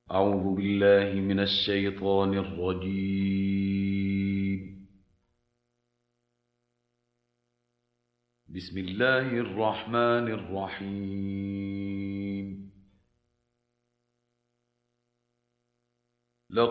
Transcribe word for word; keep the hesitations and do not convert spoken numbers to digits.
أعوذ بالله من الشيطان الرجيم. بسم الله الرحمن الرحيم.